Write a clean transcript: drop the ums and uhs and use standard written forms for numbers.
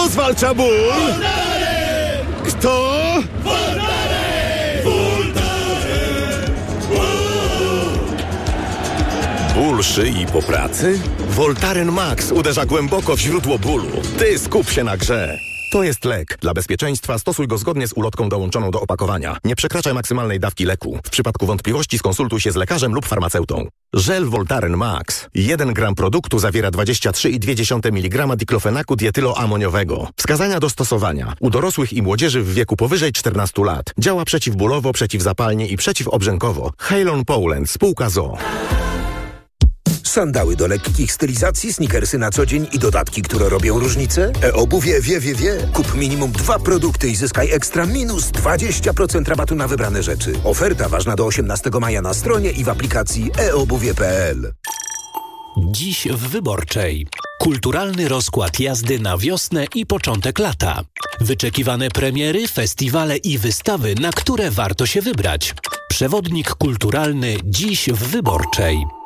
Kto zwalcza ból? Kto? Ból szyi po pracy? Voltaren Max uderza głęboko w źródło bólu. Ty skup się na grze. To jest lek. Dla bezpieczeństwa stosuj go zgodnie z ulotką dołączoną do opakowania. Nie przekraczaj maksymalnej dawki leku. W przypadku wątpliwości skonsultuj się z lekarzem lub farmaceutą. Żel Voltaren Max. 1 gram produktu zawiera 23,2 mg diklofenaku dietyloamoniowego. Wskazania do stosowania. U dorosłych i młodzieży w wieku powyżej 14 lat. Działa przeciwbólowo, przeciwzapalnie i przeciwobrzękowo. Halon Poland. Spółka ZOO. Sandały do lekkich stylizacji, sneakersy na co dzień i dodatki, które robią różnicę? E-obuwie wie. Kup minimum 2 produkty i zyskaj ekstra minus 20% rabatu na wybrane rzeczy. Oferta ważna do 18 maja na stronie i w aplikacji eobuwie.pl. Dziś w Wyborczej. Kulturalny rozkład jazdy na wiosnę i początek lata. Wyczekiwane premiery, festiwale i wystawy, na które warto się wybrać. Przewodnik kulturalny dziś w Wyborczej.